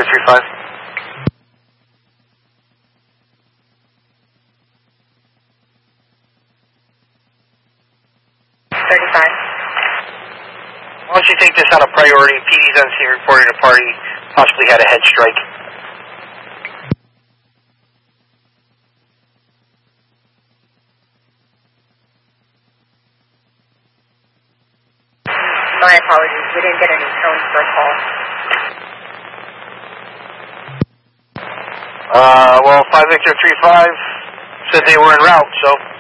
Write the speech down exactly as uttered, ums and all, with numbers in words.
three five. thirty-five. Why don't you take this out of priority? P D's on scene reporting a party possibly had a head strike. My apologies, we didn't get any tones for a call. Uh, well, five Victor three five said they were en route, so...